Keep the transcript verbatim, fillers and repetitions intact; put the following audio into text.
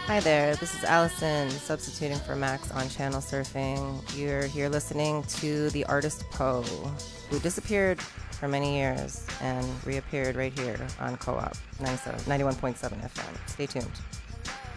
Hi there, this is Allison substituting for Max on Channel Surfing. You're here listening to the artist Poe, who disappeared for many years and reappeared right here on Co-op ninety-one point seven F M. Stay tuned.